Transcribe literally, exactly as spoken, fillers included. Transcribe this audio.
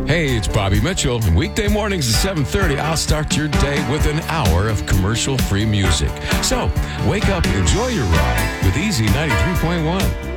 Hey, it's Bobby Mitchell. And weekday mornings at seven thirty, I'll start your day with an hour of commercial-free music. So, wake up and enjoy your ride with Easy ninety-three point one.